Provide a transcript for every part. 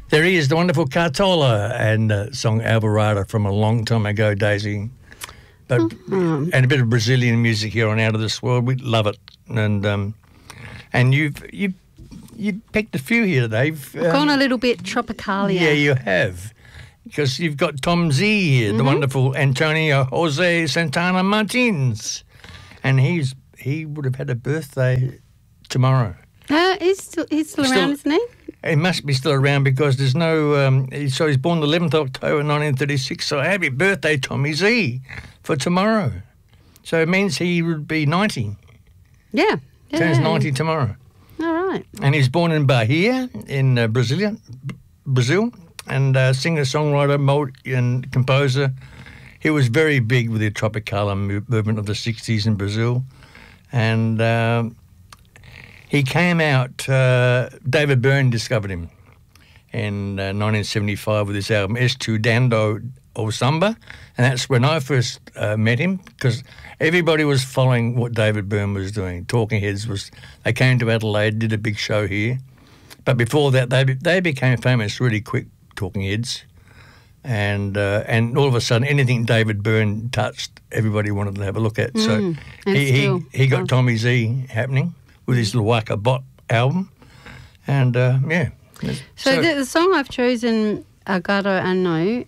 There he is, the wonderful Cartola, and song Alvarado from a long time ago, Daisy. But and a bit of Brazilian music here on Out of This World. We love it, and you picked a few here, Dave. Gone a little bit tropicalia. Yeah, you have, because you've got Tom Z here, the wonderful Antonio Jose Santana Martins, and he would have had a birthday tomorrow. He's still around, isn't he? He must be still around because there's no... so he's born the 11th of October 1936, so happy birthday, Tommy Z, for tomorrow. So it means he would be 90. Yeah. Turns 90 tomorrow. All right. And he was born in Bahia, in Brazil, and singer-songwriter and composer. He was very big with the Tropicana movement of the 60s in Brazil. And... he came out, David Byrne discovered him in 1975 with his album Estudando o Samba, and that's when I first met him, because everybody was following what David Byrne was doing. Talking Heads they came to Adelaide, did a big show here, but before that they became famous really quick, Talking Heads, and all of a sudden anything David Byrne touched, everybody wanted to have a look at. So he got Tommy Z happening with his little Waka Bot album. And, yeah. So the song I've chosen, Agado Ano,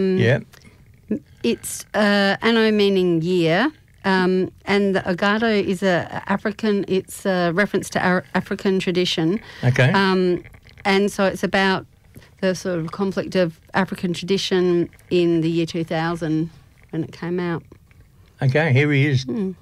it's Ano meaning year, and the Agado is it's a reference to our African tradition. Okay. And so it's about the sort of conflict of African tradition in the year 2000 when it came out. Okay, here he is.